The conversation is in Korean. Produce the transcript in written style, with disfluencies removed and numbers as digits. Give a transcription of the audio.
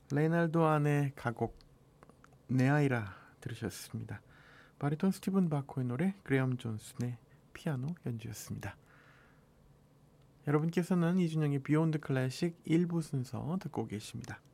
레이날도 안의 가곡 내 아이라 들으셨습니다. 바리톤 스티븐 바코의 노래, 그레엄 존슨의 피아노 연주였습니다. 여러분께서는 이준영의 비욘드 클래식 1부 순서 듣고 계십니다.